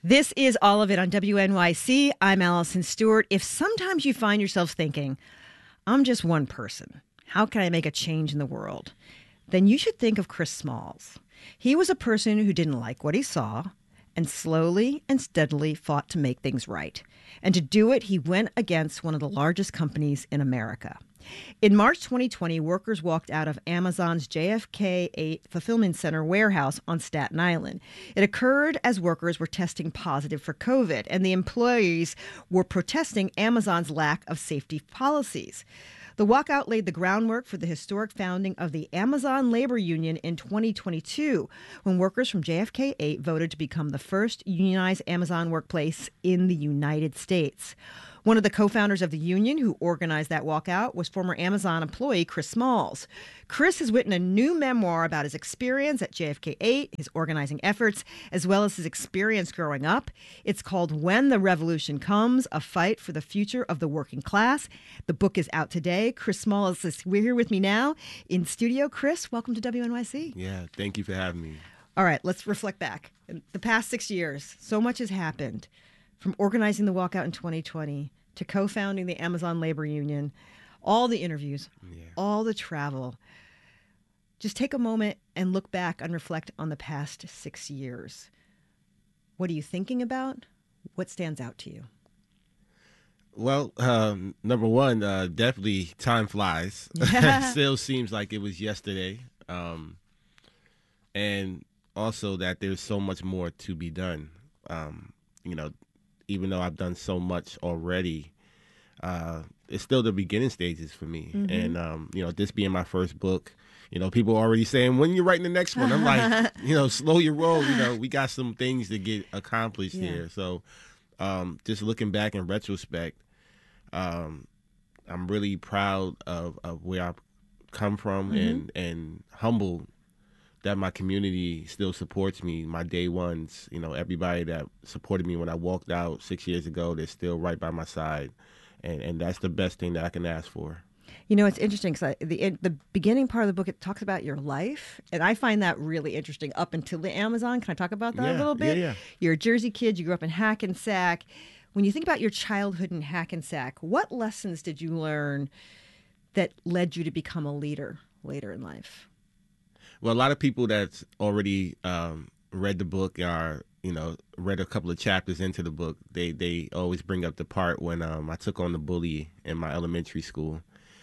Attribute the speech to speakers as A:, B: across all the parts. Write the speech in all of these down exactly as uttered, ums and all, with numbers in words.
A: This is All of It on W N Y C. I'm Allison Stewart. If sometimes you find yourself thinking, I'm just one person, how can I make a change in the world? Then you should think of Chris Smalls. He was a person who didn't like what he saw and slowly and steadily fought to make things right. And to do it, he went against one of the largest companies in America. In March twenty twenty, workers walked out of Amazon's J F K eight Fulfillment Center warehouse on Staten Island. It occurred as workers were testing positive for COVID, and the employees were protesting Amazon's lack of safety policies. The walkout laid the groundwork for the historic founding of the Amazon Labor Union in twenty twenty-two, when workers from J F K eight voted to become the first unionized Amazon workplace in the United States. One of the co-founders of the union who organized that walkout was former Amazon employee Chris Smalls. Chris has written a new memoir about his experience at J F K eight, his organizing efforts, as well as his experience growing up. It's called When the Revolution Comes, A Fight for the Future of the Working Class. The book is out today. Chris Smalls is here with me now in studio. Chris, welcome to W N Y C.
B: Yeah, thank you for having me.
A: All right, let's reflect back. In the past six years, so much has happened. From organizing the walkout in twenty twenty to co-founding the Amazon Labor Union, all the interviews, yeah. all the travel. Just take a moment and look back and reflect on the past six years. What are you thinking about? What stands out to you?
B: Well, um, number one, uh, definitely time flies.
A: Yeah.
B: Still seems like it was yesterday. Um, and also that there's so much more to be done. Um, you know, even though I've done so much already, uh, it's still the beginning stages for me. Mm-hmm. And, um, you know, this being my first book, you know, people are already saying, when you're writing the next one? I'm like, you know, slow your roll. You know, we got some things to get accomplished yeah. here. So um, just looking back in retrospect, um, I'm really proud of, of where I've come from mm-hmm. and, and humbled that my community still supports me. My day ones, you know, everybody that supported me when I walked out six years ago, they're still right by my side. And and that's the best thing that I can ask for.
A: You know, it's interesting because the the beginning part of the book, it talks about your life. And I find that really interesting up until the Amazon. Can I talk about that
B: yeah,
A: a little bit?
B: Yeah, yeah.
A: You're a Jersey kid. You grew up in Hackensack. When you think about your childhood in Hackensack, what lessons did you learn that led you to become a leader later in life?
B: Well, a lot of people that's already um, read the book are, you know, read a couple of chapters into the book. They they always bring up the part when um, I took on the bully in my elementary school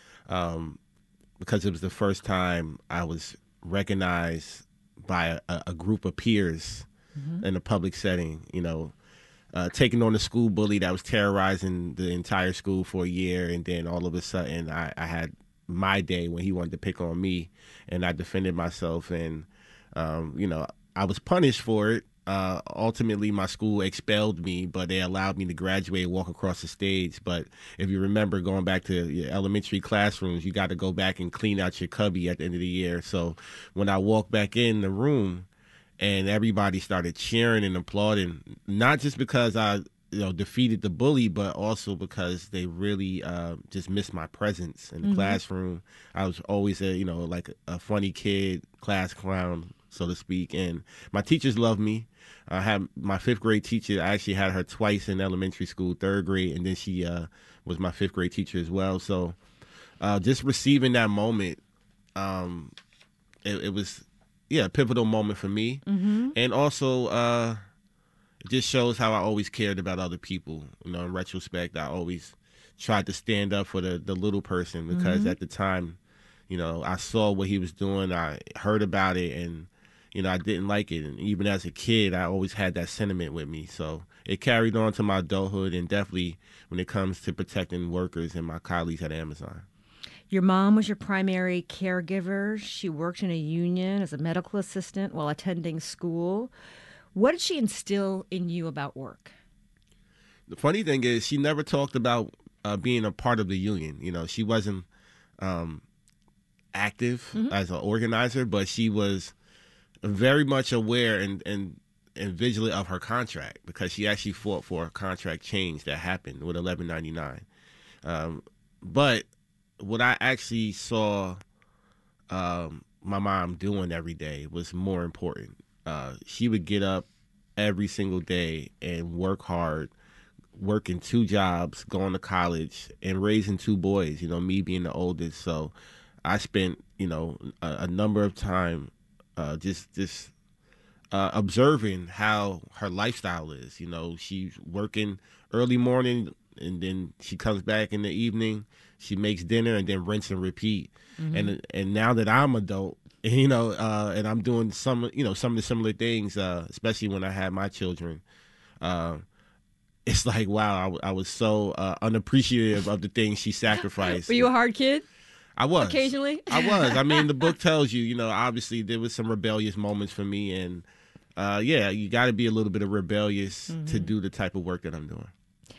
B: um, because it was the first time I was recognized by a, a group of peers mm-hmm. in a public setting, you know, uh, taking on the school bully that was terrorizing the entire school for a year. And then all of a sudden I, I had my day when he wanted to pick on me, and I defended myself, and um, you know, I was punished for it. Uh, ultimately, my school expelled me, but they allowed me to graduate and walk across the stage. But if you remember going back to your elementary classrooms, you got to go back and clean out your cubby at the end of the year. So when I walked back in the room and everybody started cheering and applauding, not just because I you know, defeated the bully, but also because they really uh, just missed my presence in the mm-hmm. classroom. I was always a, you know, like a funny kid, class clown, so to speak. And my teachers loved me. I had my fifth grade teacher. I actually had her twice in elementary school, third grade, and then she uh, was my fifth grade teacher as well. So uh, just receiving that moment, um, it, it was, yeah, a pivotal moment for me. Mm-hmm. And also, uh, it just shows how I always cared about other people. You know, in retrospect, I always tried to stand up for the, the little person because mm-hmm. at the time, you know, I saw what he was doing. I heard about it, and, you know, I didn't like it. And even as a kid, I always had that sentiment with me. So it carried on to my adulthood, and definitely when it comes to protecting workers and my colleagues at Amazon.
A: Your mom was your primary caregiver. She worked in a union as a medical assistant while attending school. What did she instill in you about work?
B: The funny thing is she never talked about uh, being a part of the union. You know, she wasn't um, active mm-hmm. as an organizer, but she was very much aware and, and, and vigilant of her contract because she actually fought for a contract change that happened with eleven ninety-nine. Um, but what I actually saw um, my mom doing every day was more important. Uh, she would get up every single day and work hard, working two jobs, going to college, and raising two boys, you know, me being the oldest. So I spent, you know, a, a number of time uh, just just uh, observing how her lifestyle is. You know, she's working early morning, and then she comes back in the evening. She makes dinner, and then rinse and repeat. Mm-hmm. And and now that I'm adult, you know, uh, and I'm doing some, you know, some of the similar things, uh, especially when I had my children. Uh, it's like, wow, I, I was so uh, unappreciative of the things she sacrificed.
A: Were you a hard kid?
B: I was.
A: Occasionally?
B: I was. I mean, the book tells you, you know, obviously there was some rebellious moments for me. And, uh, yeah, you got to be a little bit of rebellious mm-hmm. to do the type of work that I'm doing.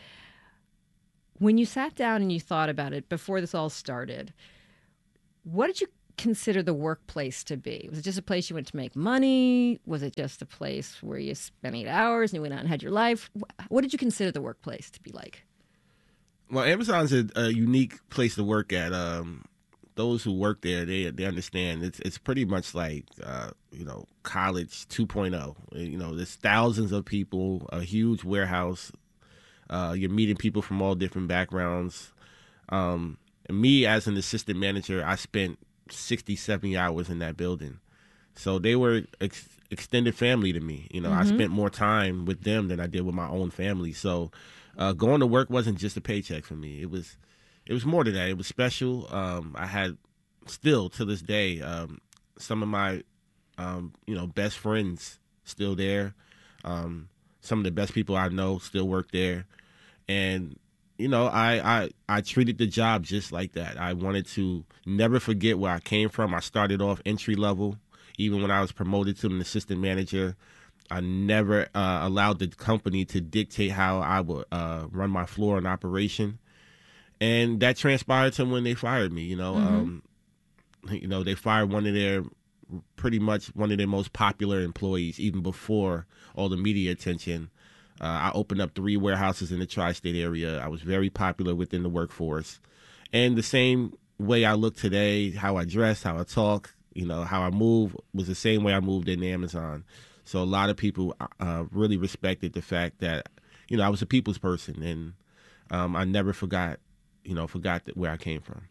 A: When you sat down and you thought about it before this all started, what did you consider the workplace to be? Was it just a place you went to make money? Was it just a place where you spent eight hours and you went out and had your life? What did you consider the workplace to be like?
B: Well, Amazon's a, a unique place to work at. Um, those who work there, they they understand. It's it's pretty much like uh, you know, college two point oh. You know, there's thousands of people, a huge warehouse. Uh, you're meeting people from all different backgrounds. Um, and me as an assistant manager, I spent sixty, seventy hours in that building. So they were ex- extended family to me. You know, mm-hmm. I spent more time with them than I did with my own family. So uh, going to work wasn't just a paycheck for me. It was it was more than that. It was special. Um, I had still to this day um, some of my um, you know best friends still there. Um, some of the best people I know still work there. And you know, I, I I treated the job just like that. I wanted to never forget where I came from. I started off entry level. Even when I was promoted to an assistant manager, I never uh, allowed the company to dictate how I would uh, run my floor and operation. And that transpired to when they fired me. You know, mm-hmm. um, you know, they fired one of their pretty much one of their most popular employees, even before all the media attention. Uh, I opened up three warehouses in the tri-state area. I was very popular within the workforce. And the same way I look today, how I dress, how I talk, you know, how I move was the same way I moved in Amazon. So a lot of people uh, really respected the fact that, you know, I was a people's person, and um, I never forgot, you know, forgot that where I came from.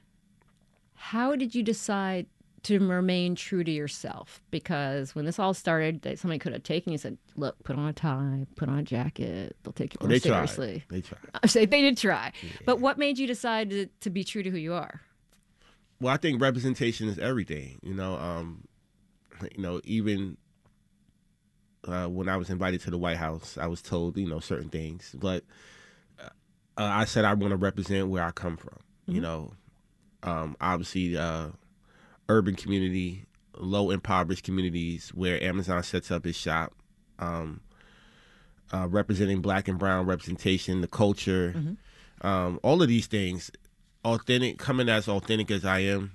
A: How did you decide to remain true to yourself? Because when this all started, somebody could have taken you and said, look, put on a tie, put on a jacket, they'll take you more
B: oh, they
A: seriously.
B: Tried. They tried.
A: I say they did try. Yeah. But what made you decide to, to be true to who you are?
B: Well, I think representation is everything. You know, um, you know, even uh, when I was invited to the White House, I was told, you know, certain things. But uh, I said I want to represent where I come from. Mm-hmm. You know, um, obviously, uh, urban community, low impoverished communities where Amazon sets up its shop, um, uh, representing black and brown representation, the culture, mm-hmm. um, all of these things, authentic, coming as authentic as I am,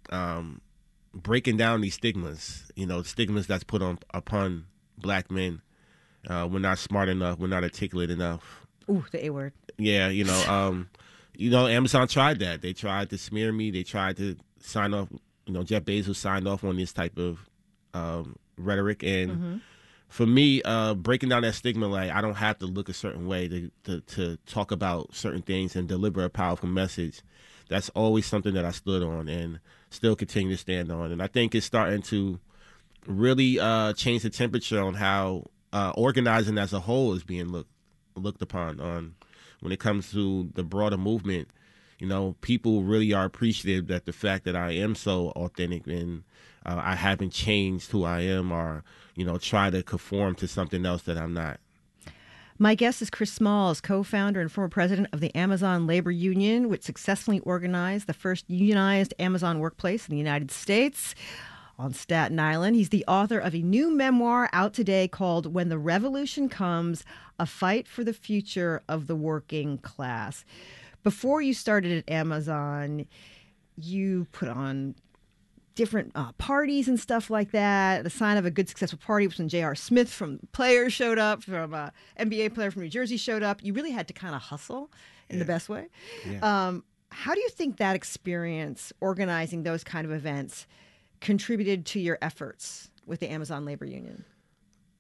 B: um, breaking down these stigmas, you know, stigmas that's put on upon black men. Uh, we're not smart enough. We're not articulate enough.
A: Ooh, the A word.
B: Yeah, you know, um, you know, Amazon tried that. They tried to smear me. They tried to sign off. You know, Jeff Bezos signed off on this type of um, rhetoric. And mm-hmm. for me, uh, breaking down that stigma, like, I don't have to look a certain way to, to, to talk about certain things and deliver a powerful message. That's always something that I stood on and still continue to stand on. And I think it's starting to really uh, change the temperature on how uh, organizing as a whole is being looked looked upon on when it comes to the broader movement. You know, people really are appreciative that the fact that I am so authentic and uh, I haven't changed who I am or, you know, try to conform to something else that I'm not.
A: My guest is Chris Smalls, co-founder and former president of the Amazon Labor Union, which successfully organized the first unionized Amazon workplace in the United States on Staten Island. He's the author of a new memoir out today called When the Revolution Comes, A Fight for the Future of the Working Class. Before you started at Amazon, you put on different uh, parties and stuff like that. The sign of a good, successful party was when J R. Smith from Players showed up, from an N B A player from New Jersey showed up. You really had to kind of hustle in yeah. the best way. Yeah. Um, how do you think that experience, organizing those kind of events, contributed to your efforts with the Amazon Labor Union?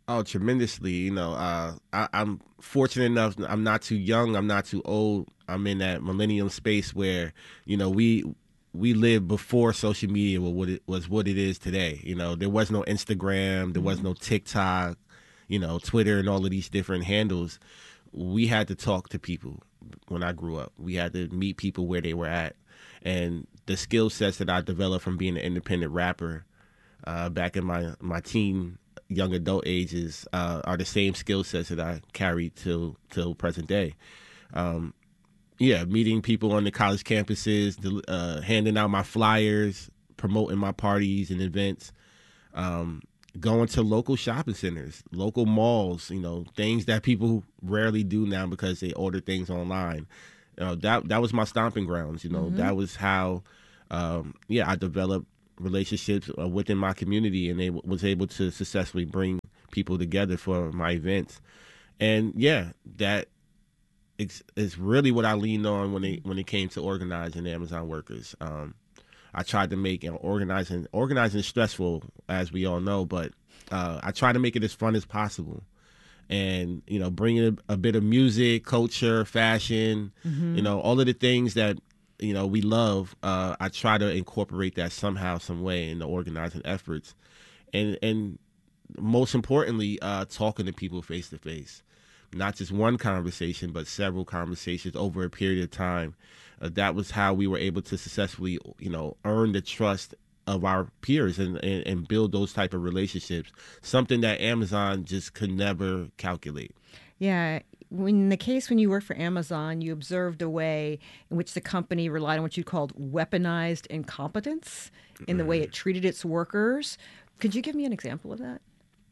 B: Oh, tremendously. You know, uh, I, I'm fortunate enough. I'm not too young. I'm not too old. I'm in that millennium space where, you know, we we lived before social media was what it was what it is today. You know, there was no Instagram, there was no TikTok, you know, Twitter, and all of these different handles. We had to talk to people when I grew up. We had to meet people where they were at, and the skill sets that I developed from being an independent rapper uh, back in my my teen young adult ages uh, are the same skill sets that I carry till till present day. Um, yeah, meeting people on the college campuses, del- uh, handing out my flyers, promoting my parties and events, um, going to local shopping centers, local malls, you know, things that people rarely do now because they order things online. Uh, that that was my stomping grounds. You know,
A: Mm-hmm.
B: that was how, um, yeah, I developed relationships uh, within my community, and they w- was able to successfully bring people together for my events. And yeah, that ex- is really what I leaned on when it when it came to organizing Amazon workers. Um, I tried to make, you know, organizing organizing is stressful, as we all know, but uh, I try to make it as fun as possible, and you know, bringing a, a bit of music, culture, fashion, you
A: Mm-hmm.
B: know, all of the things that you know we love. Uh, I try to incorporate that somehow, some way in the organizing efforts, and and most importantly, uh, talking to people face to face, not just one conversation, but several conversations over a period of time. Uh, that was how we were able to successfully, you know, earn the trust of our peers and, and, and build those type of relationships. Something that Amazon just could never calculate.
A: Yeah. In the case when you worked for Amazon, you observed a way in which the company relied on what you called weaponized incompetence in the way it treated its workers. Could you give me an example of that?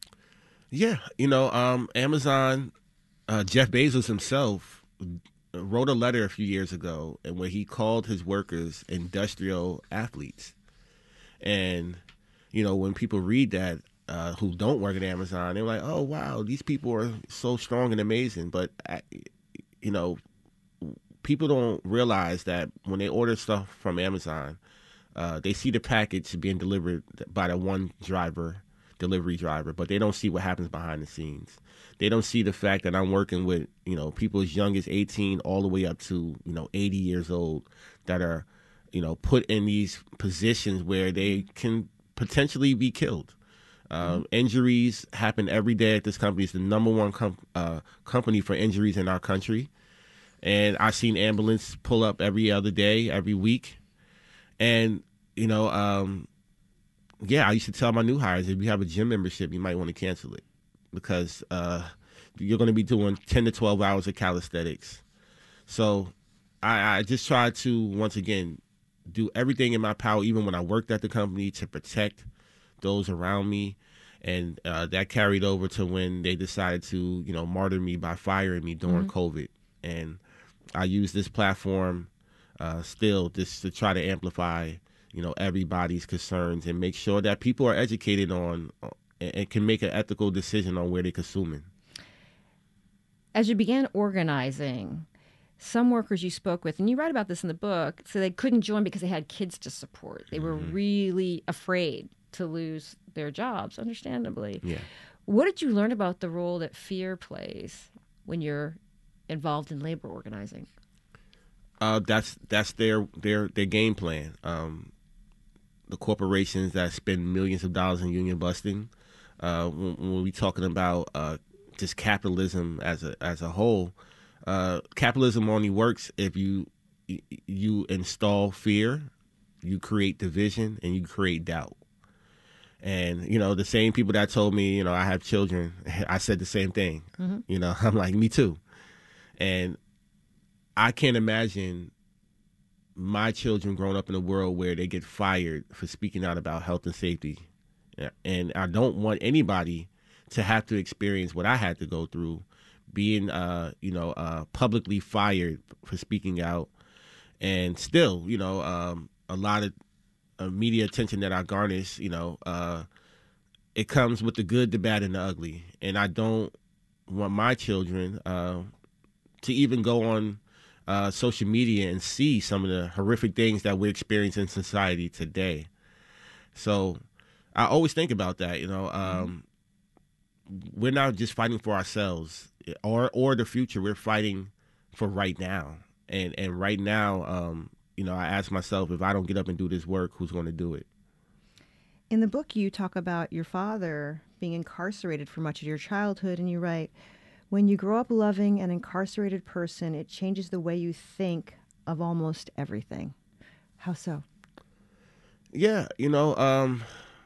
B: Yeah, you know, um, Amazon, uh, Jeff Bezos himself wrote a letter a few years ago, and where he called his workers industrial athletes. And you know, when people read that, uh, who don't work at Amazon, they're like, "Oh wow, these people are so strong and amazing." But uh, you know, people don't realize that when they order stuff from Amazon, uh, they see the package being delivered by the one driver, delivery driver, but they don't see what happens behind the scenes. They don't see the fact that I'm working with, you know, people as young as eighteen all the way up to, you know, eighty years old that are, you know, put in these positions where they can potentially be killed.
A: Mm-hmm.
B: Um, injuries happen every day at this company. It's the number one com- uh, company for injuries in our country. And I've seen ambulance pull up every other day, every week. And, you know, um, yeah, I used to tell my new hires, if you have a gym membership, you might want to cancel it because uh, you're going to be doing ten to twelve hours of calisthenics. So I, I just try to, once again, do everything in my power, even when I worked at the company, to protect those around me. And uh, that carried over to when they decided to, you know, martyr me by firing me during
A: Mm-hmm.
B: COVID. And I use this platform uh, still just to try to amplify, you know, everybody's concerns and make sure that people are educated on uh, and, and can make an ethical decision on where they're consuming.
A: As you began organizing, some workers you spoke with, and you write about this in the book, so they couldn't join because they had kids to support. They were
B: Mm-hmm.
A: really afraid to lose their jobs, understandably.
B: Yeah.
A: What did you learn about the role that fear plays when you're involved in labor organizing?
B: Uh, that's that's their their their game plan. Um, the corporations that spend millions of dollars in union busting. Uh, when, when we talking about uh, just capitalism as a as a whole, uh, capitalism only works if you you install fear, you create division, and you create doubt. And you know, the same people that told me, you know, I have children, I said the same thing.
A: Mm-hmm.
B: You know, I'm like, me too. And I can't imagine my children growing up in a world where they get fired for speaking out about health and safety. Yeah, and I don't want anybody to have to experience what I had to go through, being, uh, you know, uh, publicly fired for speaking out, and still, you know, um, a lot of uh, media attention that I garnish, you know, uh, it comes with the good, the bad, and the ugly, and I don't want my children uh, to even go on uh, social media and see some of the horrific things that we experience in society today. So I always think about that, you know. Um, we're not just fighting for ourselves or or the future. We're fighting for right now. And and right now, um, you know, I ask myself, if I don't get up and do this work, who's going to do it?
A: In the book, you talk about your father being incarcerated for much of your childhood, and you write, when you grow up loving an incarcerated person, it changes the way you think of almost everything. How so?
B: Yeah, you know, um,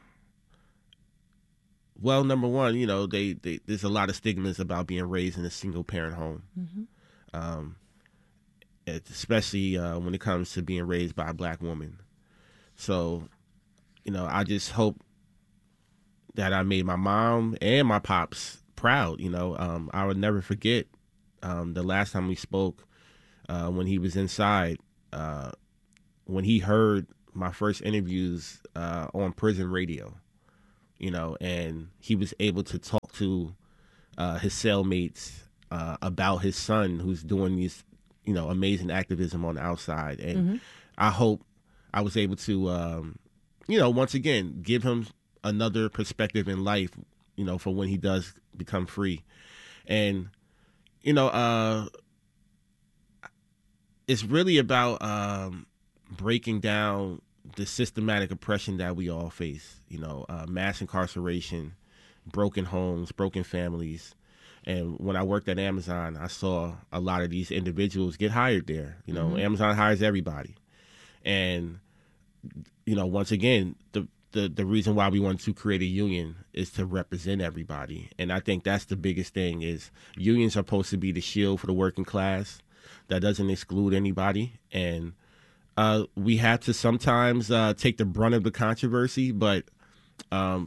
B: well, number one, you know, they, they there's a lot of stigmas about being raised in a single parent home,
A: Mm-hmm.
B: um, especially uh, when it comes to being raised by a black woman. So, you know, I just hope that I made my mom and my pops proud. You know, um, I would never forget um, the last time we spoke uh, when he was inside, uh, when he heard my first interviews uh, on prison radio, you know, and he was able to talk to uh, his cellmates uh, about his son who's doing these, you know, amazing activism on the outside. And
A: Mm-hmm.
B: I hope I was able to, um, you know, once again, give him another perspective in life, you know, for when he does become free. And, you know, uh, it's really about um, breaking down the systematic oppression that we all face, you know, uh, mass incarceration, broken homes, broken families. And when I worked at Amazon, I saw a lot of these individuals get hired there. You know,
A: Mm-hmm.
B: Amazon hires everybody. And, you know, once again, the, the, the reason why we want to create a union is to represent everybody. And I think that's the biggest thing is unions are supposed to be the shield for the working class that doesn't exclude anybody. And uh, we have to sometimes uh, take the brunt of the controversy, but um,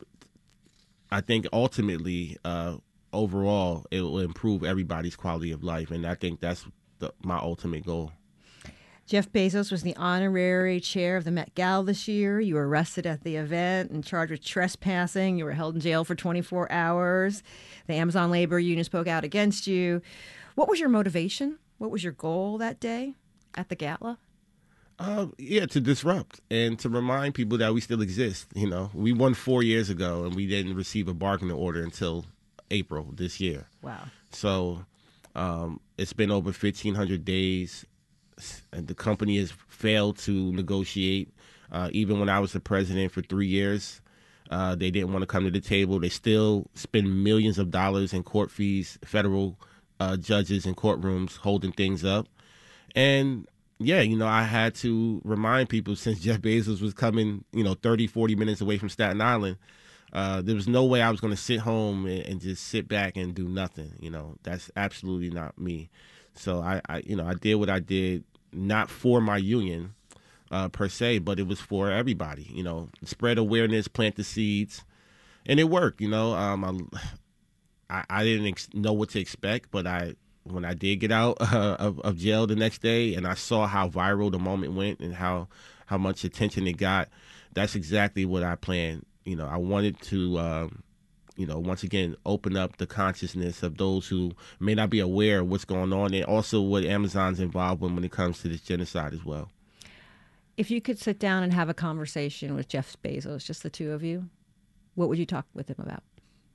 B: I think ultimately, uh, overall, it will improve everybody's quality of life. And I think that's the, my ultimate goal.
A: Jeff Bezos was the honorary chair of the Met Gala this year. You were arrested at the event and charged with trespassing. You were held in jail for twenty-four hours. The Amazon labor union spoke out against you. What was your motivation? What was your goal that day at the gala?
B: Uh, yeah, to disrupt and to remind people that we still exist. You know, we won four years ago and we didn't receive a bargaining order until April this year.
A: Wow.
B: So um, it's been over fifteen hundred days. And the company has failed to negotiate. Uh, even when I was the president for three years, uh, they didn't want to come to the table. They still spend millions of dollars in court fees, federal uh, judges in courtrooms holding things up. And yeah, you know, I had to remind people since Jeff Bezos was coming, you know, thirty, forty minutes away from Staten Island, uh, there was no way I was going to sit home and, and just sit back and do nothing. You know, that's absolutely not me. So I, I, you know, I did what I did, not for my union uh, per se, but it was for everybody. You know, spread awareness, plant the seeds, and it worked. You know, um, I, I, I didn't ex- know what to expect, but I, when I did get out uh, of, of jail the next day, and I saw how viral the moment went and how how much attention it got, that's exactly what I planned. You know, I wanted to. Um, you know, once again, open up the consciousness of those who may not be aware of what's going on and also what Amazon's involved in when it comes to this genocide as well.
A: If you could sit down and have a conversation with Jeff Bezos, just the two of you, what would you talk with him about?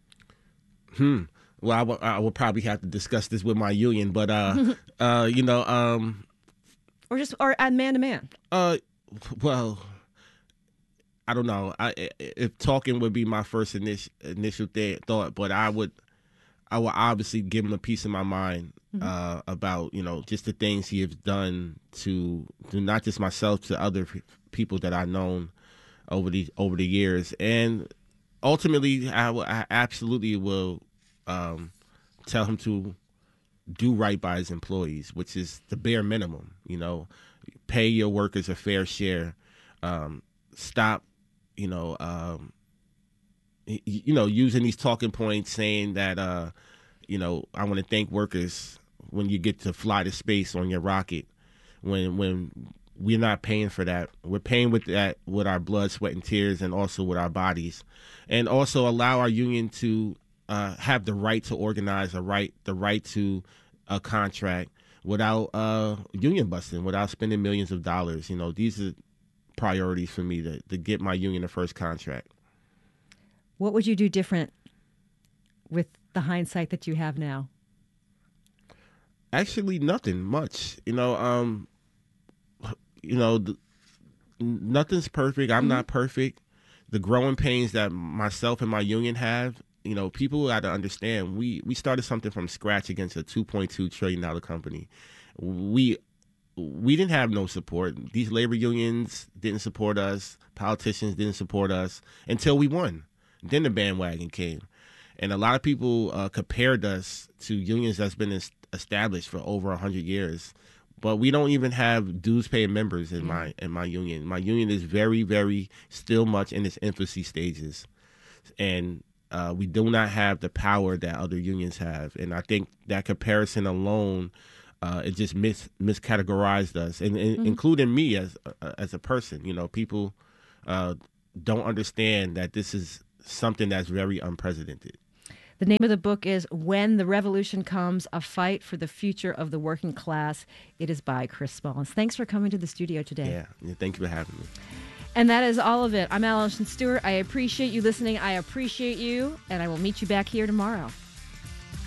B: Hmm. Well, I, w- I would probably have to discuss this with my union, but, uh, uh, you know, um,
A: Or just, or at man to man?
B: Uh, well, I don't know. I if talking would be my first initial initial th- thought, but I would, I would obviously give him a piece of my mind
A: Mm-hmm.
B: uh, about you know just the things he has done to, to not just myself, to other p- people that I've known over the over the years, and ultimately, I, w- I absolutely will um, tell him to do right by his employees, which is the bare minimum. You know, pay your workers a fair share. Um, stop. You know, um, y- you know, using these talking points, saying that, uh, you know, I want to thank workers when you get to fly to space on your rocket. When when we're not paying for that, we're paying with that with our blood, sweat, and tears, and also with our bodies, and also allow our union to uh, have the right to organize, a right, the right to a contract without uh, union busting, without spending millions of dollars. You know, these are priorities for me to, to get my union the first contract.
A: What would you do different with the hindsight that you have now?
B: Actually, nothing much. You know, um, you know, th- nothing's perfect. I'm mm-hmm. not perfect. The growing pains that myself and my union have, you know, people got to understand. We we started something from scratch against a two point two trillion dollar company. We we didn't have no support. These labor unions didn't support us. Politicians didn't support us until we won. Then the bandwagon came, and a lot of people uh, compared us to unions that's been es- established for over a hundred years. But we don't even have dues paying members in my in my union. My union is very, very still much in its infancy stages, and uh, we do not have the power that other unions have. And I think that comparison alone, uh, it just mis miscategorized us, and, and mm-hmm. including me as uh, as a person. You know, people uh, don't understand that this is something that's very unprecedented.
A: The name of the book is When the Revolution Comes, A Fight for the Future of the Working Class. It is by Chris Smalls. Thanks for coming to the studio today.
B: Yeah, yeah, thank you for having me.
A: And that is all of it. I'm Allison Stewart. I appreciate you listening. I appreciate you, and I will meet you back here tomorrow.